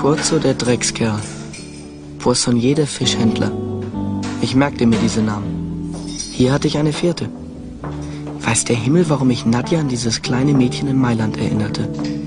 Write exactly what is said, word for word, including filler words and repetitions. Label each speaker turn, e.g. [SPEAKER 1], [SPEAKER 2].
[SPEAKER 1] Scorzo, der Dreckskerl. Poissonnier, der Fischhändler. Ich merkte mir diese Namen. Hier hatte ich eine vierte. Weiß der Himmel, warum mich Nadja an dieses kleine Mädchen in Mailand erinnerte.